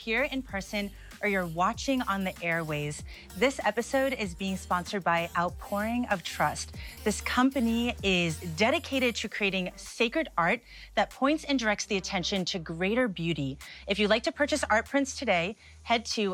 here in person or you're watching on the airways, this episode is being sponsored by Outpouring of Trust. This company is dedicated to creating sacred art that points and directs the attention to greater beauty. If you'd like to purchase art prints today, head to